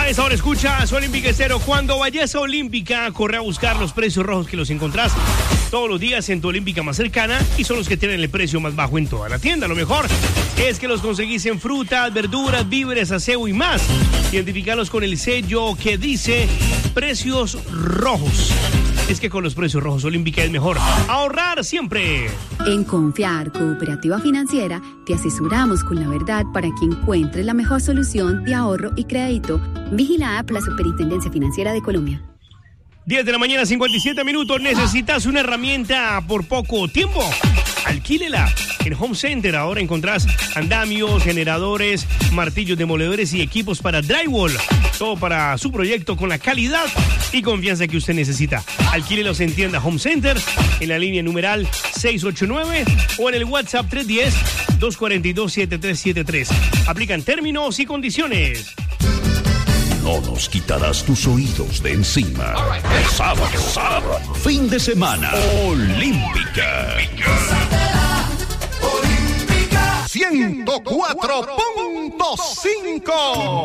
A esa hora escuchas Olímpica Estéreo. Cuando vayas a Olímpica, corre a buscar los precios rojos que los encontrás todos los días en tu Olímpica más cercana y son los que tienen el precio más bajo en toda la tienda. Lo mejor es que los conseguís en frutas, verduras, víveres, aseo y más. Identificarlos con el sello que dice precios rojos. Es que con los precios rojos Olímpica es mejor ahorrar siempre. En Confiar Cooperativa Financiera te asesoramos con la verdad para que encuentres la mejor solución de ahorro y crédito. Vigilada por la Superintendencia Financiera de Colombia. 10 de la mañana, 57 minutos. ¿Necesitas una herramienta por poco tiempo? Alquílela. En Home Center ahora encontrás andamios, generadores, martillos demoledores y equipos para drywall. Todo para su proyecto con la calidad y confianza que usted necesita. Alquílelos en tienda Home Center, en la línea numeral 689 o en el WhatsApp 310-242-7373. Aplican términos y condiciones. No nos quitarás tus oídos de encima. El sábado, fin de semana, Olímpica. 104.5